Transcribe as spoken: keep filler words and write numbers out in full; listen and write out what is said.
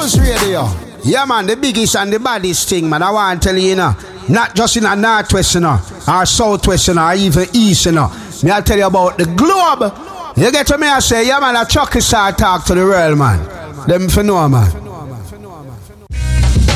News Radio. Yeah, man, the biggest and the baddest thing, man. I want to tell you, you know, not just in a northwest, you know, or southwest, you know, or even east, you know. Me, I'll tell you about the globe. You get to me, I say, yeah, man, a Chucky star talk to the world, man. Them for know, man.